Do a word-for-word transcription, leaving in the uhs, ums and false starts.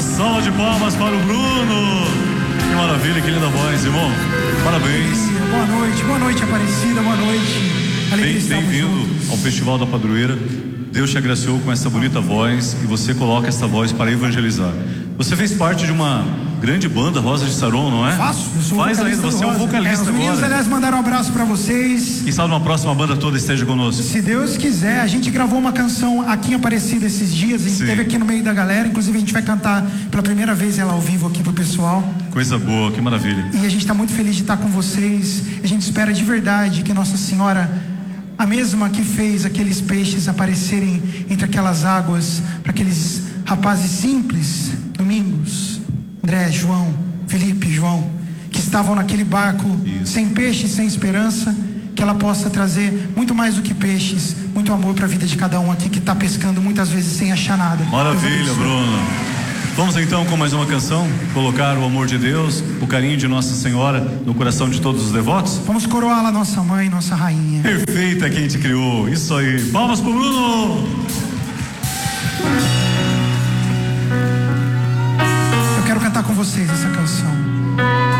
Uma salva de palmas para o Bruno. Que maravilha, que linda voz, irmão. Parabéns. Boa noite, boa noite, Aparecida, boa noite. Bem-vindo ao Festival da Padroeira. Deus te agraciou com essa bonita voz e você coloca essa voz para evangelizar. Você fez parte de uma grande banda, Rosa de Saron, não é? Faço, eu sou Faz ainda, você é um vocalista é, os meninos, agora. aliás, mandaram um abraço pra vocês. Quem sabe uma próxima banda toda esteja conosco. Se Deus quiser, a gente gravou uma canção aqui em Aparecida esses dias, a gente Sim. esteve aqui no meio da galera, inclusive a gente vai cantar pela primeira vez ela ao vivo aqui pro pessoal. Coisa boa, que maravilha. E a gente está muito feliz de estar com vocês. A gente espera de verdade que Nossa Senhora, a mesma que fez aqueles peixes aparecerem entre aquelas águas, para aqueles rapazes simples, Domingos, André, João, Felipe, João, que estavam naquele barco, Isso. sem peixe, sem esperança, que ela possa trazer muito mais do que peixes, muito amor para a vida de cada um aqui que está pescando muitas vezes sem achar nada. Maravilha, Bruno. Vamos então com mais uma canção, colocar o amor de Deus, o carinho de Nossa Senhora no coração de todos os devotos? Vamos coroá-la, nossa mãe, nossa rainha. Perfeita quem te criou, isso aí. Palmas pro Bruno!